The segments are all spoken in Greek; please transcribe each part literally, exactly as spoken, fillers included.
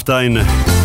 Αυτά είναι.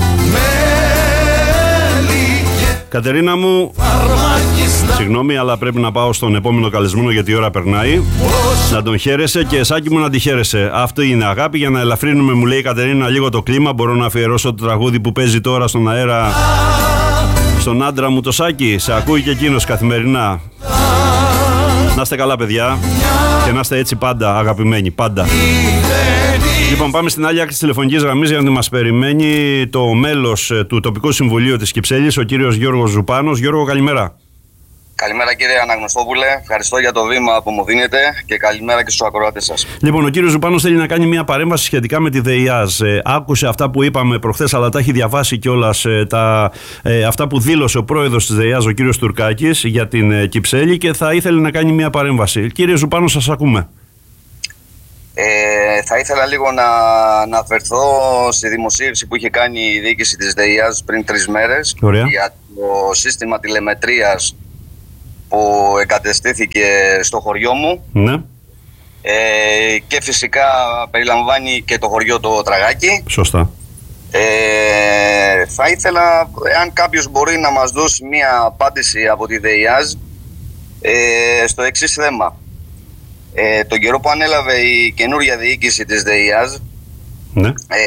Κατερίνα μου, συγγνώμη, αλλά πρέπει να πάω στον επόμενο καλεσμένο γιατί η ώρα περνάει. Να τον χαίρεσαι και Σάκη μου να τη χαίρεσαι. Αυτό είναι αγάπη, για να ελαφρύνουμε, μου λέει η Κατερίνα, λίγο το κλίμα. Μπορώ να αφιερώσω το τραγούδι που παίζει τώρα στον αέρα στον άντρα μου το Σάκη. Σε ακούει και εκείνος καθημερινά. Να είστε καλά, παιδιά, και να είστε έτσι πάντα αγαπημένοι, πάντα. Λοιπόν, πάμε στην άλλη άκρη της τηλεφωνικής γραμμής για να μας περιμένει το μέλος του Τοπικού Συμβουλίου της Κυψέλης, ο κύριος Γιώργος Ζουπάνος. Γιώργο, καλημέρα. Καλημέρα κύριε Αναγνωστόπουλε, ευχαριστώ για το βήμα που μου δίνετε και καλημέρα και στους ακροατές σας. Λοιπόν, ο κύριος Ζουπάνος θέλει να κάνει μια παρέμβαση σχετικά με τη ΔΕΙΑΖ. Ε, άκουσε αυτά που είπαμε προχθές, αλλά τα έχει διαβάσει κιόλας ε, τα, ε, αυτά που δήλωσε ο πρόεδρος της ΔΕΙΑΖ, ο κύριος Τουρκάκης, για την ε, Κυψέλη, και θα ήθελε να κάνει μια παρέμβαση. Κύριε Ζουπάνο, σας ακούμε. Ε, θα ήθελα λίγο να αναφερθώ στη δημοσίευση που είχε κάνει η διοίκηση της ΔΕΙΑΖ πριν τρεις μέρες. Ωραία. Για το σύστημα τηλεμετρίας που εγκατεστήθηκε στο χωριό μου. Ναι. Ε, και φυσικά περιλαμβάνει και το χωριό το Τραγάκι. Σωστά. Ε, θα ήθελα, αν κάποιος μπορεί να μας δώσει μια απάντηση από τη ΔΕΙΑΖ ε, στο εξής θέμα. Ε, τον καιρό που ανέλαβε η καινούρια διοίκηση της ΔΕΙΑΖ, ναι.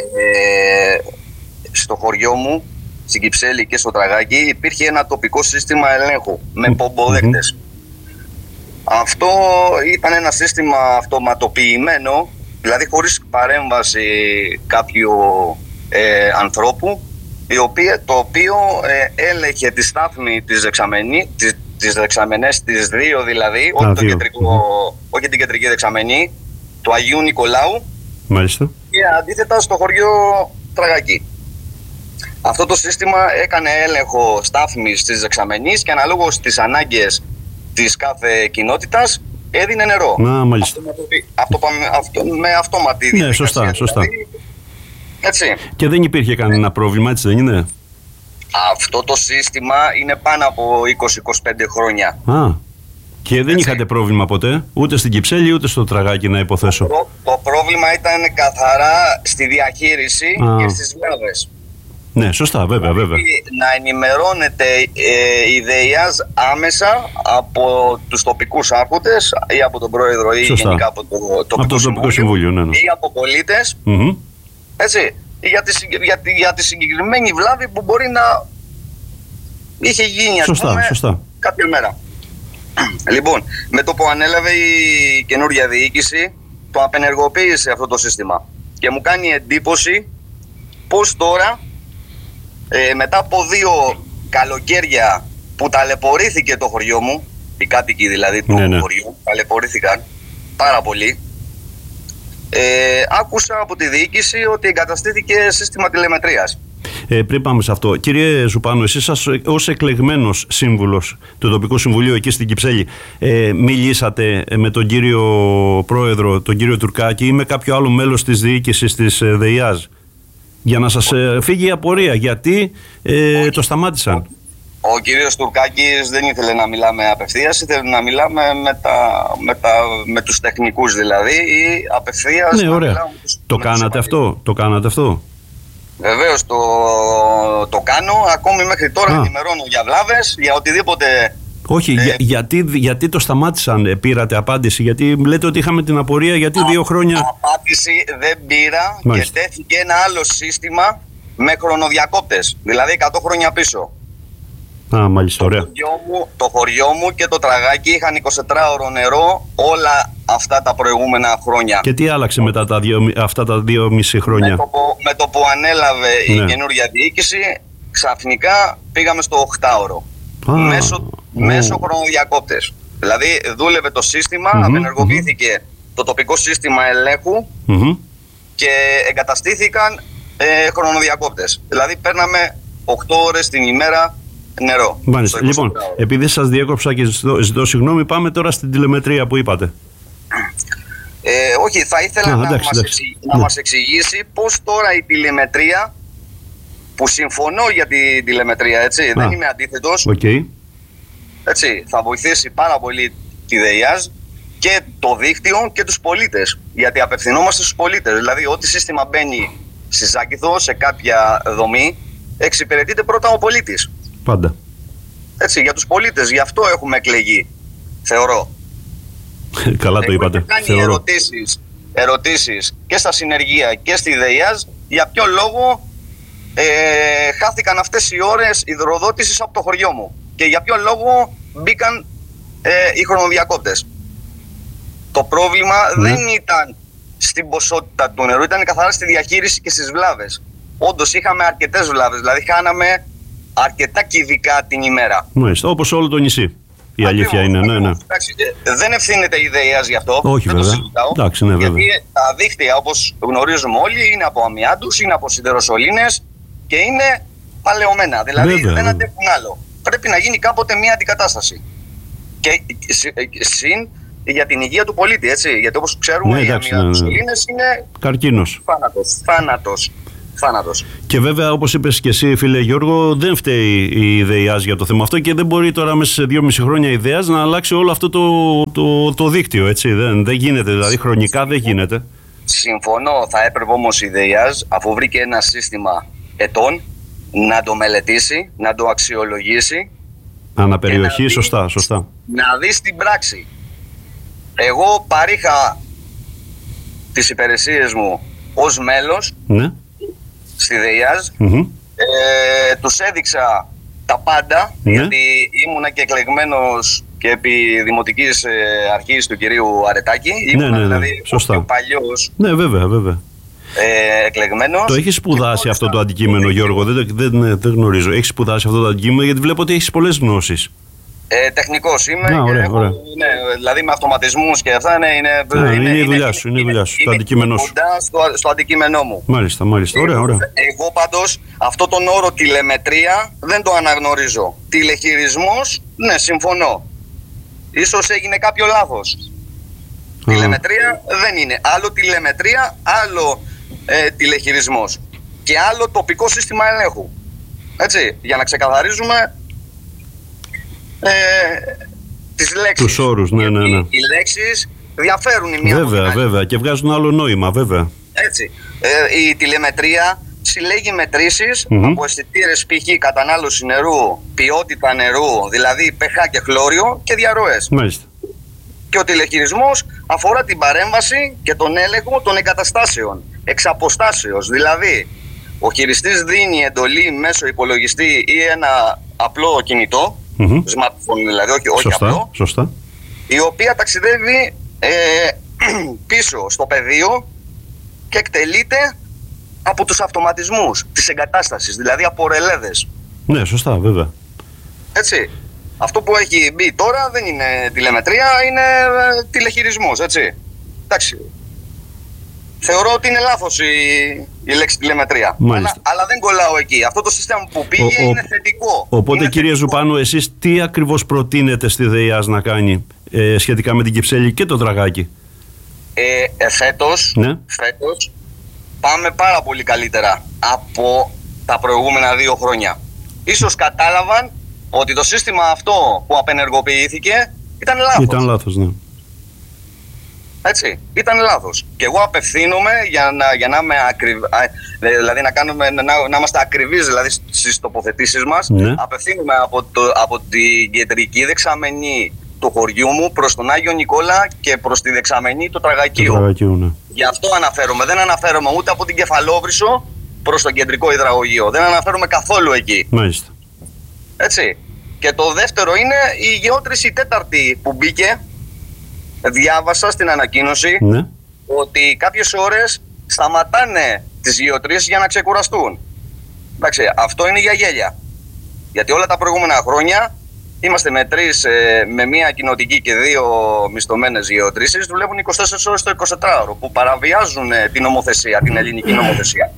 ε, στο χωριό μου, στην Κυψέλη και στο Τραγάκι, υπήρχε ένα τοπικό σύστημα ελέγχου με πομποδέκτες. Mm-hmm. Αυτό ήταν ένα σύστημα αυτοματοποιημένο, δηλαδή χωρίς παρέμβαση κάποιου ε, ανθρώπου, η οποία, το οποίο ε, έλεγχε τη στάθμη της δεξαμενή, της, τις δεξαμενές, τις δύο δηλαδή, όχι, το κεντρικό, mm-hmm. όχι την κεντρική δεξαμενή, του Αγίου Νικολάου. Μάλιστα. Και αντίθετα στο χωριό Τραγάκι. Αυτό το σύστημα έκανε έλεγχο στάθμης της δεξαμενής και αναλόγως στις ανάγκες της κάθε κοινότητας έδινε νερό. Να, μάλιστα. Αυτό, αυτό, με αυτόματη διαδικασία. Ναι, σωστά, σωστά. Δηλαδή, έτσι. Και δεν υπήρχε κανένα πρόβλημα, έτσι δεν είναι? Αυτό το σύστημα είναι πάνω από είκοσι με είκοσι πέντε χρόνια. Α, και δεν έτσι. Είχατε πρόβλημα ποτέ, ούτε στην Κυψέλη ούτε στο Τραγάκι, να υποθέσω? Το, το πρόβλημα ήταν καθαρά στη διαχείριση Α. και στις βλάβες. Ναι, σωστά, βέβαια, βέβαια. Να ενημερώνεται ε, η ΔΕΙΑΖ άμεσα από τους τοπικούς άρχοντες ή από τον πρόεδρο ή σωστά. γενικά από το τοπικό, από το τοπικό συμβούλιο, ναι, ναι. ή από πολίτες, mm-hmm. έτσι, για τη, για, τη, για τη συγκεκριμένη βλάβη που μπορεί να είχε γίνει, ας σωστά, πούμε, σωστά. κάποια μέρα. Λοιπόν, με το που ανέλαβε η καινούργια διοίκηση, το απενεργοποίησε αυτό το σύστημα και μου κάνει εντύπωση πως τώρα, Ε, μετά από δύο καλοκαίρια που ταλαιπωρήθηκε το χωριό μου, οι κάτοικοι δηλαδή του ναι, ναι. χωριού ταλαιπωρήθηκαν πάρα πολύ, ε, άκουσα από τη διοίκηση ότι εγκαταστήθηκε σύστημα τηλεμετρίας. Ε, πριν πάμε σε αυτό, κύριε Ζουπάνο, εσείς ως εκλεγμένος σύμβουλος του Τοπικού Συμβουλίου εκεί στην Κυψέλη, ε, μιλήσατε με τον κύριο πρόεδρο, τον κύριο Τουρκάκη, ή με κάποιο άλλο μέλος της διοίκησης της ΔΕΙΑΖ, για να σας ε, φύγει η απορία γιατί ε, το σταμάτησαν? Ο, ο κύριος Τουρκάκης δεν ήθελε να μιλάμε απευθείας, ήθελε να μιλάμε με, τα, με, τα, με τους τεχνικούς δηλαδή, ή απευθείας. Ναι, ωραία. Τους, το κάνατε αυτό, το κάνατε αυτό? Βεβαίως το, το κάνω, ακόμη μέχρι τώρα Α. ενημερώνω για βλάβες, για οτιδήποτε. Όχι, ε, για, γιατί, γιατί το σταμάτησαν, πήρατε απάντηση? Γιατί λέτε ότι είχαμε την απορία, γιατί α, δύο χρόνια... Απάντηση δεν πήρα. Μάλιστα. Και τέθηκε ένα άλλο σύστημα με χρονοδιακόπτες, δηλαδή εκατό χρόνια πίσω. Α, μάλιστα, ωραία. Το χωριό μου, το χωριό μου και το Τραγάκι είχαν εικοσιτετράωρο νερό όλα αυτά τα προηγούμενα χρόνια. Και τι άλλαξε μετά τα δύο, αυτά τα δύο μισή χρόνια? Με το, με το που ανέλαβε ναι. η καινούργια διοίκηση, ξαφνικά πήγαμε στο οκτάωρο. Ah. Μέσω, oh. μέσω χρονοδιακόπτες. Δηλαδή δούλευε το σύστημα, mm-hmm. απενεργοποιήθηκε mm-hmm. το τοπικό σύστημα ελέγχου mm-hmm. και εγκαταστήθηκαν ε, χρονοδιακόπτες. Δηλαδή παίρναμε οκτώ ώρες την ημέρα νερό. Μάλιστα. Λοιπόν, επειδή σας διέκοψα και ζητώ, ζητώ συγγνώμη, πάμε τώρα στην τηλεμετρία που είπατε. Ε, όχι, θα ήθελα ah, να, εντάξει, μας, εξηγ, να ναι. μας εξηγήσει πώς τώρα η τηλεμετρία, που συμφωνώ για τη τηλεμετρία, έτσι, ah. δεν είμαι αντίθετος, okay. έτσι, θα βοηθήσει πάρα πολύ τη ΔΕΙΑΖ και το δίκτυο και τους πολίτες, γιατί απευθυνόμαστε στους πολίτες, δηλαδή ό,τι σύστημα μπαίνει στη Ζάκηθο, σε κάποια δομή, εξυπηρετείται πρώτα ο πολίτης. Πάντα. Έτσι, για τους πολίτες, γι' αυτό έχουμε εκλεγεί, θεωρώ. Καλά το είπατε. Έχουμε κάνει ερωτήσεις, ερωτήσεις και στα συνεργεία και στη ΔΕΙΑΖ για ποιο λόγο ε, χάθηκαν αυτές οι ώρες υδροδότησης από το χωριό μου και για ποιο λόγο μπήκαν ε, οι χρονοδιακόπτες. Το πρόβλημα ναι. δεν ήταν στην ποσότητα του νερού, ήταν καθαρά στη διαχείριση και στις βλάβες. Όντως είχαμε αρκετές βλάβες, δηλαδή χάναμε αρκετά κυβικά την ημέρα. Μάλιστα, όπως όλο το νησί. Η ακριβώς, αλήθεια είναι, ναι, ναι. Εντάξει, δεν ευθύνεται η ΔΕΙΑΖ γι' αυτό. Όχι, δεν βέβαια. Το συζητάω. Εντάξει, ναι, βέβαια. Γιατί τα δίχτυα, όπως γνωρίζουμε όλοι, είναι από αμοιάντους, είναι από σιδεροσωλήνες και είναι παλαιωμένα. Δηλαδή βέβαια, δεν βέβαια. αντέχουν άλλο. Πρέπει να γίνει κάποτε μια αντικατάσταση. Και συν για την υγεία του πολίτη, έτσι. Γιατί όπως ξέρουμε, ναι, οι αμοιάντους ναι, ναι. είναι καρκίνος. Θάνατος. Θάνατος. Θάνατος. Και βέβαια, όπως είπες και εσύ, φίλε Γιώργο, δεν φταίει η ΔΕΙΑΖ για το θέμα αυτό και δεν μπορεί τώρα μέσα σε δυόμιση χρόνια η ΔΕΙΑΖ να αλλάξει όλο αυτό το, το, το δίκτυο. Έτσι. Δεν, δεν γίνεται, δηλαδή χρονικά δεν γίνεται. Συμφωνώ. Θα έπρεπε όμως η ΔΕΙΑΖ, αφού βρήκε ένα σύστημα ετών, να το μελετήσει, να το αξιολογήσει. Αναπεριοχή, να σωστά, δει, σωστά. Να δει στην πράξη. Εγώ παρήχα τις υπηρεσίες μου ως μέλος. Ναι. Στη ΔΕΙΑΖ, mm-hmm. ε, τους έδειξα τα πάντα, ναι. γιατί ήμουνα και εκλεγμένος και επί δημοτικής ε, αρχής του κυρίου Αρετάκη. Ήμουνα ναι, ναι, ναι. δηλαδή Σωστά. ο παλιός ναι, βέβαια, βέβαια. Ε, εκλεγμένος. Το έχεις σπουδάσει αυτό το αντικείμενο, Γιώργο, δεν, δεν, δεν γνωρίζω. Έχεις σπουδάσει αυτό το αντικείμενο, γιατί βλέπω ότι έχεις πολλές γνώσεις. Ε, τεχνικός είμαι. Να, ωραία, έχω, ωραία. Ναι, δηλαδή με αυτοματισμούς και αυτά ναι, είναι, Α, είναι, είναι η δουλειά σου, είναι η δουλειά σου, το αντικείμενό σου. Στο, στο αντικείμενό μου. Μάλιστα, μάλιστα. Ωραία, ωραία. Εγώ πάντως αυτό τον όρο τηλεμετρία δεν το αναγνωρίζω. Τηλεχειρισμός, ναι, συμφωνώ. Ίσως έγινε κάποιο λάθος. Α. Τηλεμετρία δεν είναι. Άλλο τηλεμετρία, άλλο ε, τηλεχειρισμός. Και άλλο τοπικό σύστημα ελέγχου. Έτσι, για να ξεκαθαρίζουμε ε, τις λέξεις. Τους όρους, ναι, ναι, ναι. Οι λέξεις διαφέρουν η μία. Βέβαια, βέβαια, και βγάζουν άλλο νόημα, βέβαια. Έτσι. Ε, η τηλεμετρία συλλέγει μετρήσεις mm-hmm. από αισθητήρες π.χ. κατανάλωση νερού, ποιότητα νερού, δηλαδή pH και χλώριο και διαρροές. Μάλιστα. Και ο τηλεχειρισμός αφορά την παρέμβαση και τον έλεγχο των εγκαταστάσεων εξ αποστάσεως. Δηλαδή, ο χειριστής δίνει εντολή μέσω υπολογιστή ή ένα απλό κινητό, mm-hmm. smartphone δηλαδή, όχι, όχι σωστά, απλό, σωστά. η οποία ταξιδεύει ε, πίσω στο πεδίο και εκτελείται από τους αυτοματισμούς της εγκατάστασης, δηλαδή από ρελέδες. Ναι, σωστά, βέβαια. Έτσι. Αυτό που έχει μπει τώρα δεν είναι τηλεμετρία, είναι ε, τηλεχειρισμός, έτσι. Εντάξει. Θεωρώ ότι είναι λάθος η, η λέξη τηλεμετρία. Αλλά, αλλά δεν κολλάω εκεί. Αυτό το σύστημα που πήγε ο, είναι θετικό. Οπότε, είναι κύριε θετικό. Ζουπάνου, εσείς τι ακριβώς προτείνετε στη ΔΕΙΑΖ να κάνει ε, σχετικά με την Κυψέλη και το Τραγάκι? Ε, ε, φέτος, ναι. φέτος πάμε πάρα πολύ καλύτερα από τα προηγούμενα δύο χρόνια. Ίσως κατάλαβαν ότι το σύστημα αυτό που απενεργοποιήθηκε ήταν λάθος. Ήταν λάθος, ναι. Έτσι, ήταν λάθος. Και εγώ απευθύνομαι για να, για να, ακριβ... δηλαδή να, κάνουμε, να, να είμαστε ακριβείς δηλαδή, στις τοποθετήσεις μας. Ναι. Απευθύνομαι από, το, από την κεντρική δεξαμενή του χωριού μου προς τον Άγιο Νικόλα και προς τη δεξαμενή του Τραγακίου. Τραγακίου, ναι. Γι' αυτό αναφέρομαι. Δεν αναφέρομαι ούτε από την Κεφαλόβρυσο προς τον κεντρικό υδραγωγείο. Δεν αναφέρομαι καθόλου εκεί. Μάλιστα. Έτσι. Και το δεύτερο είναι η γεώτρηση τέταρτη που μπήκε. Διάβασα στην ανακοίνωση ναι. ότι κάποιες ώρες σταματάνε τις γεωτρήσεις για να ξεκουραστούν. Εντάξει, αυτό είναι για γέλια. Γιατί όλα τα προηγούμενα χρόνια είμαστε με τρεις, με μία κοινοτική και δύο μισθωμένες γεωτρήσεις, δουλεύουν είκοσι τέσσερις ώρες το εικοσιτετράωρο, που παραβιάζουν την νομοθεσία, την ελληνική νομοθεσία.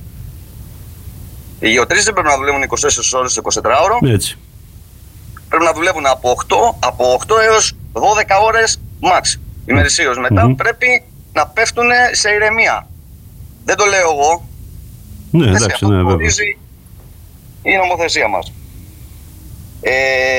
Οι γεωτρήσεις δεν πρέπει να δουλεύουν είκοσι τέσσερις ώρες το εικοσιτετράωρο. Έτσι. Πρέπει να δουλεύουν από οκτώ, από οκτώ έως δώδεκα ώρες max. Ημερησίως. Μετά mm-hmm. πρέπει να πέφτουν σε ηρεμία. Δεν το λέω εγώ. Ναι, εντάξει, αυτό ναι, βέβαια. Η νομοθεσία μας. Ε,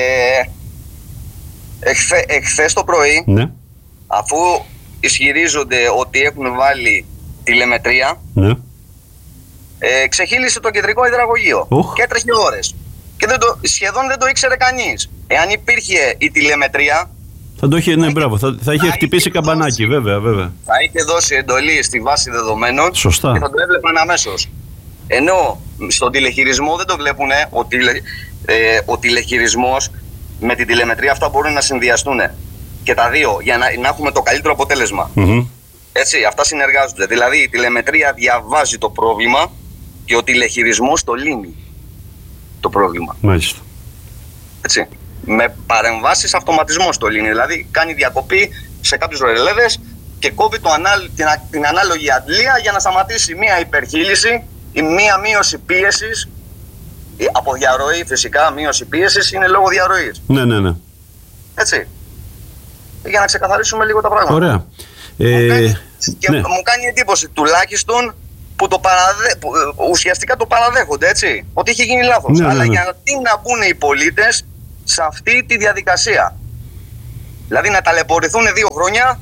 εχθέ, εχθές το πρωί, ναι. αφού ισχυρίζονται ότι έχουν βάλει τηλεμετρία, ναι. ε, ξεχύλισε το κεντρικό υδραγωγείο Oh. και έτρεχε ώρες. Και δεν το, σχεδόν δεν το ήξερε κανείς. Εάν υπήρχε η τηλεμετρία, Θα το είχε, ναι, θα, μπράβο, θα, θα είχε θα χτυπήσει είχε καμπανάκι, δώσει, βέβαια, βέβαια. Θα είχε δώσει εντολή στη βάση δεδομένων. Σωστά. Και θα το έβλεπαν αμέσως. Ενώ στον τηλεχειρισμό δεν το βλέπουν. Ο, τηλε, ε, ο τηλεχειρισμός με την τηλεμετρία αυτά μπορούν να συνδυαστούν. Και τα δύο για να, να έχουμε το καλύτερο αποτέλεσμα. Mm-hmm. Έτσι, αυτά συνεργάζονται. Δηλαδή η τηλεμετρία διαβάζει το πρόβλημα και ο τηλεχειρισμός το λύνει το πρόβλημα. Μάλιστα. Έτσι. Με παρεμβάσεις αυτοματισμός το λύνει. Δηλαδή κάνει διακοπή σε κάποιους ρελέδες και κόβει το ανάλ, την, την ανάλογη αντλία για να σταματήσει μία υπερχείληση ή μία μείωση πίεσης. Από διαρροή φυσικά, μείωση πίεσης είναι λόγω διαρροής. Ναι, ναι, ναι. Έτσι. Για να ξεκαθαρίσουμε λίγο τα πράγματα. Ωραία. Ε, μου κάνει, και ναι. μου κάνει εντύπωση τουλάχιστον που, το παραδε, που ουσιαστικά το παραδέχονται, έτσι, ότι έχει γίνει λάθος. Ναι, Αλλά ναι, ναι. γιατί να μπουν οι πολίτες σε αυτή τη διαδικασία. Δηλαδή να ταλαιπωρηθούν δύο χρόνια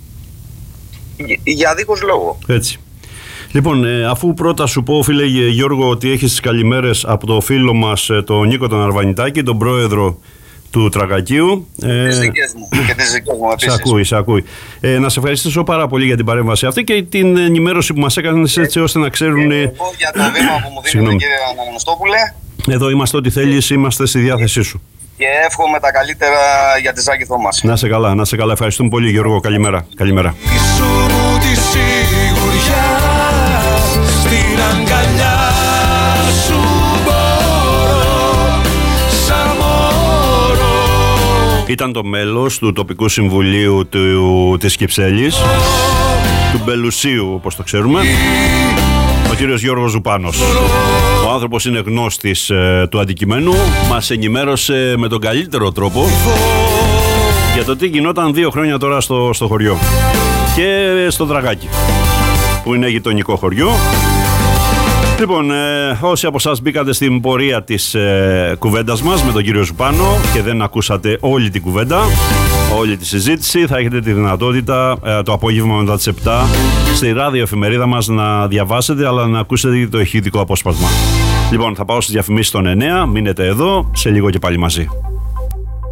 για δίχως λόγο. Έτσι. Λοιπόν, ε, αφού πρώτα σου πω, φίλε Γιώργο, ότι έχεις τις καλημέρες από το φίλο μας, τον Νίκο τον Αρβανιτάκη, τον πρόεδρο του Τραγακίου. Ε, τις δικές μου και τις δικές μου επίσης. Σε ακούει, σε ακούει. Ε, να σε ευχαριστήσω πάρα πολύ για την παρέμβαση αυτή και την ενημέρωση που μας έκανες, έτσι ώστε να ξέρουν... Και εγώ για το βήμα που μου δίνετε, κύριε Αναγνωστόπουλε. Εδώ είμαστε, ό,τι θέλεις, είμαστε στη διάθεσή σου. Και εύχομαι τα καλύτερα για τη Ζάκηθό μας. Να σε καλά, να σε καλά. Ευχαριστούμε πολύ, Γιώργο. Καλημέρα. Καλημέρα. Ήταν το μέλος του τοπικού συμβουλίου του, της Κυψέλης, του Μπελουσίου όπως το ξέρουμε, ο κύριος Γιώργος Ζουπάνος. Ο άνθρωπος είναι γνώστης ε, του αντικειμένου, μας ενημέρωσε με τον καλύτερο τρόπο για το τι γινόταν δύο χρόνια τώρα στο, στο χωριό και στο Τραγάκι, που είναι γειτονικό χωριό. Λοιπόν, ε, όσοι από εσάς μπήκατε στην πορεία της ε, κουβέντας μας με τον κύριο Ζουπάνο και δεν ακούσατε όλη την κουβέντα, όλη τη συζήτηση, θα έχετε τη δυνατότητα ε, το απόγευμα μετά τις επτά στη ράδιο εφημερίδα μας να διαβάσετε, αλλά να ακούσετε το ηχητικό απόσπασμα. Λοιπόν, θα πάω στις διαφημίσεις των εννέα, μείνετε εδώ, σε λίγο και πάλι μαζί.